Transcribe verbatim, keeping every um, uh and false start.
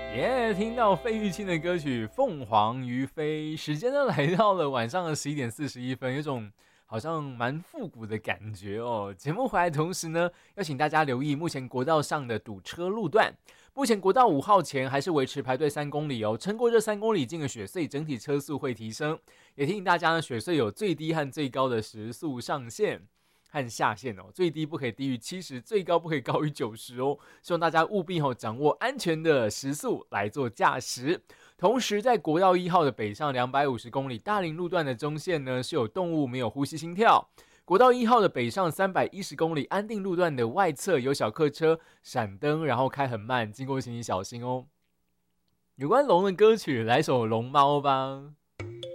耶、yeah, 听到费玉清的歌曲《凤凰于飞》，时间呢来到了晚上的十一点四十一分，有种好像蛮复古的感觉哦。节目回来的同时呢，要请大家留意目前国道上的堵车路段。目前国道五号前还是维持排队三公里哦，撑过这三公里进了雪隧，整体车速会提升。也提醒大家呢，雪隧有最低和最高的时速上限和下限哦，最低不可以低于七十，最高不可以高于九十哦。希望大家务必、哦、掌握安全的时速来做驾驶。同时，在国道一号的北上两百五十公里大林路段的中线呢，是有动物没有呼吸心跳。国道一号的北上三百一十公里安定路段的外侧有小客车闪灯，然后开很慢，经过请你小心哦。有关龙的歌曲，来首龙猫吧。